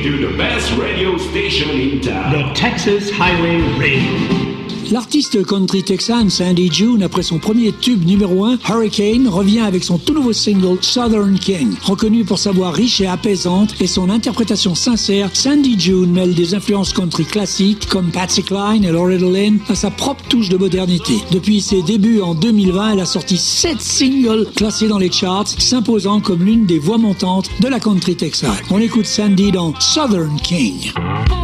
to the best radio station in town. The Texas Highway Radio. L'artiste country texan Sandy June, après son premier tube numéro 1, Hurricane, revient avec son tout nouveau single Southern King. Reconnu pour sa voix riche et apaisante et son interprétation sincère, Sandy June mêle des influences country classiques comme Patsy Cline et Loretta Lynn à sa propre touche de modernité. Depuis ses débuts en 2020, elle a sorti 7 singles classés dans les charts, s'imposant comme l'une des voix montantes de la country texane. On écoute Sandy dans Southern King.